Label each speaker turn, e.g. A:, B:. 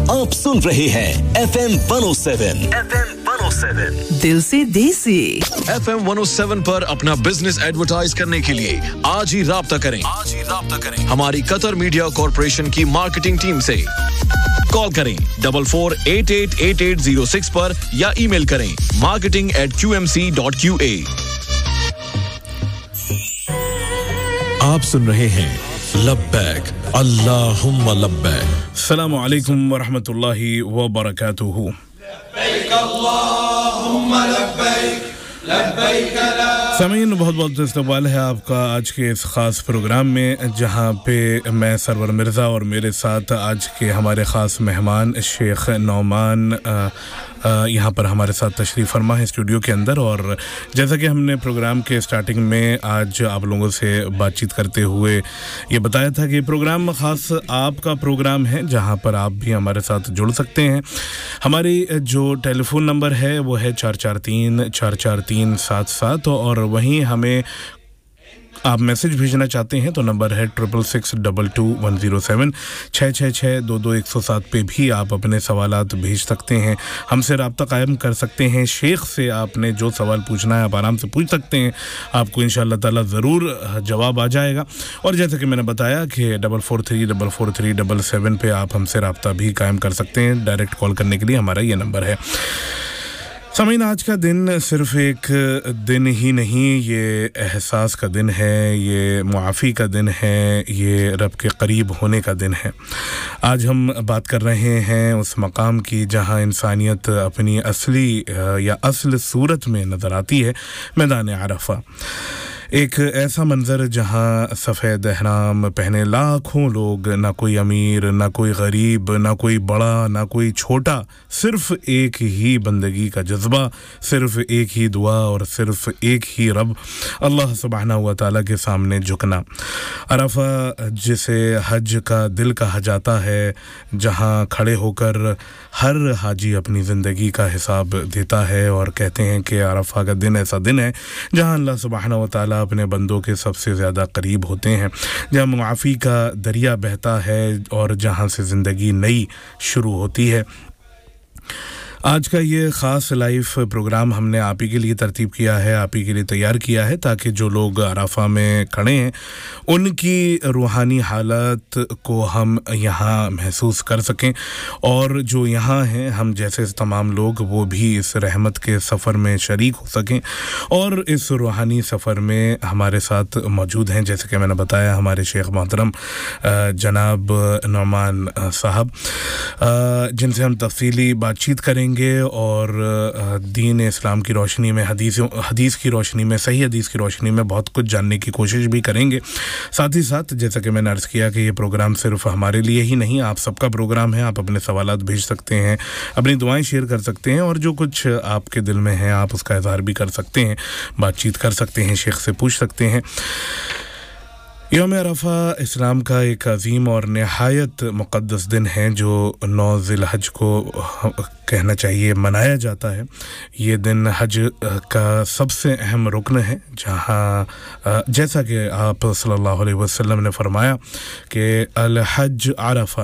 A: आप सुन रहे हैं FM 107
B: दिल से देसी
C: FM 107 पर अपना बिजनेस एडवर्टाइज करने के लिए आज ही राब्ता करें हमारी कतर मीडिया कॉर्पोरेशन की मार्केटिंग टीम से कॉल करें 44888806 पर या ईमेल करें marketing@qmc.qa।
D: आप सुन रहे हैं लब्बैक अल्लाहुम्मा लब्बैक।
E: अस्सलामु अलैकुम व रहमतुल्लाहि व बरकातुहू। लब्बैक अल्लाहुम्मा लब्बैक लब्बैक ला। सामीन, बहुत बहुत इस्तकबाल है आपका आज के इस ख़ास प्रोग्राम में, जहां पे मैं सरवर मिर्ज़ा और मेरे साथ आज के हमारे ख़ास मेहमान शेख नौमान यहाँ पर हमारे साथ तशरीफ़ फरमा है स्टूडियो के अंदर। और जैसा कि हमने प्रोग्राम के स्टार्टिंग में आज आप लोगों से बातचीत करते हुए ये बताया था कि प्रोग्राम ख़ास आपका प्रोग्राम है, जहाँ पर आप भी हमारे साथ जुड़ सकते हैं। हमारी जो टेलीफोन नंबर है वो है 44344377 और वहीं हमें आप मैसेज भेजना चाहते हैं तो नंबर है 66622107 66622 पे भी आप अपने सवालात भेज सकते हैं, हमसे रब्ता कायम कर सकते हैं। शेख से आपने जो सवाल पूछना है आप आराम से पूछ सकते हैं, आपको इंशाअल्लाह ताला ज़रूर जवाब आ जाएगा। और जैसे कि मैंने बताया कि 44344377 पे आप हमसे रब्ता भी कायम कर सकते हैं। डायरेक्ट कॉल करने के लिए हमारा ये नंबर है। सामीन, आज का दिन सिर्फ़ एक दिन ही नहीं, ये एहसास का दिन है, ये मुआफ़ी का दिन है, ये रब के करीब होने का दिन है। आज हम बात कर रहे हैं उस मकाम की जहाँ इंसानियत अपनी असली या असल सूरत में नज़र आती है, मैदान अरफ़ा। एक ऐसा मंज़र जहाँ सफ़ेद एहराम पहने लाखों लोग, ना कोई अमीर ना कोई गरीब, ना कोई बड़ा ना कोई छोटा, सिर्फ़ एक ही बंदगी का जज्बा, सिर्फ़ एक ही दुआ और सिर्फ़ एक ही रब अल्लाह सुब्हानहू व तआला के सामने झुकना। अरफ़ा जिसे हज का दिल कहा जाता है, जहाँ खड़े होकर हर हाजी अपनी ज़िंदगी का हिसाब देता है और कहते हैं कि अरफ़ा का दिन ऐसा दिन है जहाँ अल्लाह सुब्हानहू व तआला अपने बंदों के सबसे ज़्यादा करीब होते हैं, जहाँ मुआफ़ी का दरिया बहता है और जहाँ से ज़िंदगी नई शुरू होती है। आज का ये ख़ास लाइव प्रोग्राम हमने आप ही के लिए तरतीब किया है, आप ही के लिए तैयार किया है, ताकि जो लोग अराफा में खड़े हैं उनकी रूहानी हालत को हम यहाँ महसूस कर सकें, और जो यहाँ हैं हम जैसे तमाम लोग वो भी इस रहमत के सफ़र में शरीक हो सकें और इस रूहानी सफ़र में हमारे साथ मौजूद हैं। जैसे कि मैंने बताया, हमारे शेख मोहतरम जनाब नौमान साहब, जिनसे हम तफसीली बातचीत करेंगे और दीन इस्लाम की रोशनी में, हदीस की रोशनी में, सही हदीस की रोशनी में बहुत कुछ जानने की कोशिश भी करेंगे। साथ ही साथ जैसा कि मैंने अर्ज़ किया कि ये प्रोग्राम सिर्फ हमारे लिए ही नहीं, आप सबका प्रोग्राम है। आप अपने सवालात भेज सकते हैं, अपनी दुआएं शेयर कर सकते हैं और जो कुछ आपके दिल में है आप उसका इज़हार भी कर सकते हैं, बातचीत कर सकते हैं, शेख से पूछ सकते हैं। यौम अरफ़ा इस्लाम का एक अज़ीम और नहायत मुक़द्दस दिन है जो 9 ज़िलहज को कहना चाहिए मनाया जाता है। ये दिन हज का सबसे अहम रुकन है, जहाँ जैसा कि आप सल्लल्लाहु अलैहि वसल्लम ने फरमाया कि अल हज अरफ़ा,